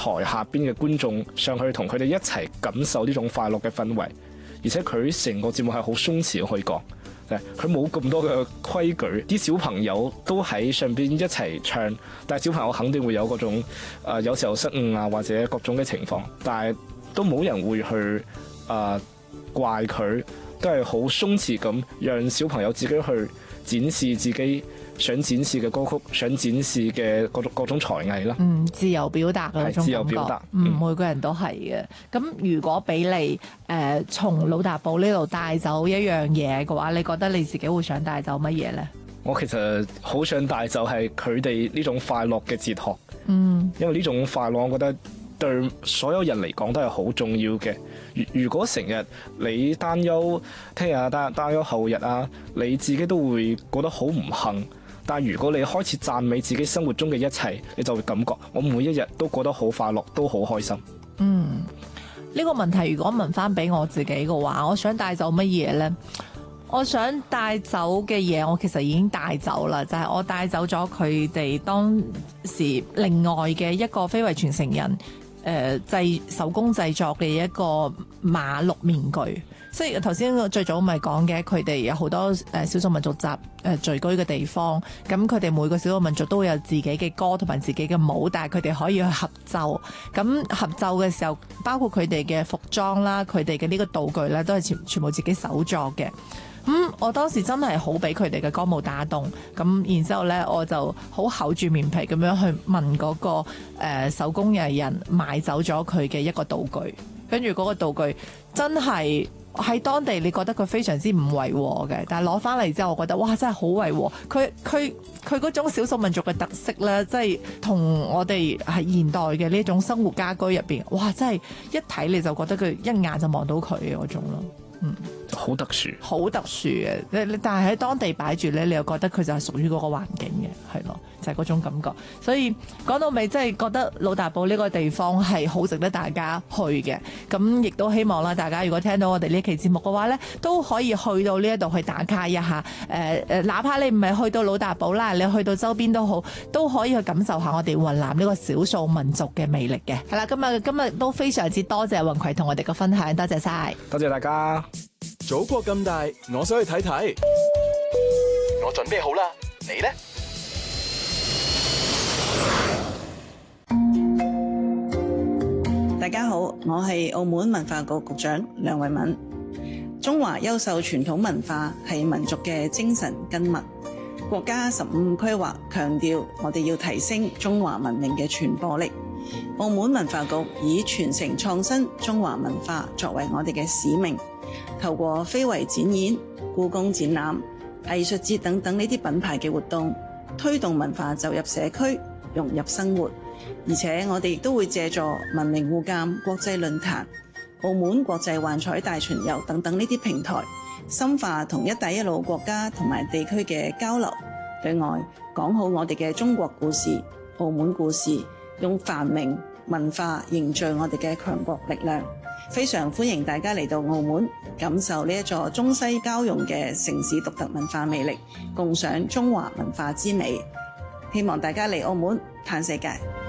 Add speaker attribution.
Speaker 1: 台下邊嘅觀眾上去同佢哋一齊感受呢種快樂嘅氛圍，而且佢成個節目係好鬆弛，可以講。佢冇咁多嘅規矩，啲小朋友都喺上邊一齊唱，但係小朋友肯定會有嗰種有時候失誤啊，或者各種嘅情況，但係都冇人會去怪佢，都係好鬆弛咁，讓小朋友自己去展示自己想展示嘅歌曲，想展示嘅各種才藝啦。
Speaker 2: 自由表達嗰種感覺。自由表達，每個人都係嘅。咁如果俾你從老大寶呢度帶走一樣嘢嘅話，你覺得你自己會想帶走乜嘢呢？我其實好想帶走係佢哋呢種快樂嘅哲學。因為呢種快樂，我覺得對所有人嚟講都係好重要嘅。如果成日你擔憂聽日擔憂後日啊，你自己都會覺得好唔幸。但如果你開始讚美自己生活中嘅一切，你就會感覺我每一日都過得好快樂，都好開心。呢個問題如果問翻俾我自己嘅話，我想帶走乜嘢呢？我想帶走嘅嘢，我其實已經帶走啦，就係我帶走咗佢哋當時另外嘅一個非遺傳承人手工製作嘅一個馬鹿面具。即係頭先最早咪講嘅，佢哋有好多少數民族聚居嘅地方，咁佢哋每個少數民族都會有自己嘅歌同埋自己嘅舞，但係佢哋可以去合奏。咁合奏嘅時候，包括佢哋嘅服裝啦，佢哋嘅呢個道具咧，都係全部自己手作嘅。我當時真係好俾佢哋嘅歌舞打動，咁然之後咧，我就好厚住面皮咁樣去問嗰個手工藝人買走咗佢嘅一個道具，跟住嗰個道具真係喺當地你覺得佢非常之唔違和嘅，但係攞翻嚟之後，我覺得哇真係好違和，佢嗰種少數民族嘅特色咧，即係同我哋係現代嘅呢種生活家居入邊，哇真係一睇你就覺得佢一眼就望到佢嘅嗰種咯。好特殊，好特殊嘅，但係喺當地擺住咧，你又覺得佢就係屬於嗰個環境嘅，係咯，就係嗰種感覺。所以講到尾，真係覺得老大寶呢個地方係好值得大家去嘅。咁亦都希望啦，大家如果聽到我哋呢期節目嘅話咧，都可以去到呢一度去打卡一下。哪怕你唔係去到老大寶啦，你去到周邊都好，都可以去感受下我哋雲南呢個少數民族嘅魅力嘅。係啦，今日都非常之多謝雲葵同我哋嘅分享，多謝晒，多謝大家。
Speaker 3: 祖國咁大，我想去睇睇。我準備好啦，你呢？
Speaker 4: 大家好，我係澳門文化局局長梁慧敏。中華優秀傳統文化係民族嘅精神根脈。國家15規劃強調，我哋要提升中華文明嘅傳播力。澳門文化局以傳承創新中華文化作為我哋嘅使命。透過非遺展演、故宮展覽、藝術節等等呢啲品牌嘅活動，推動文化走入社區，融入生活。而且我哋亦都會借助文明互鑒國際論壇、澳門國際幻彩大巡遊等等呢啲平台，深化同一帶一路國家同埋地區嘅交流。對外講好我哋嘅中國故事、澳門故事，用繁榮文化凝聚我哋嘅強國力量。非常歡迎大家嚟到澳門，感受呢一座中西交融嘅城市獨特文化魅力，共賞中華文化之美。希望大家嚟澳門嘆世界。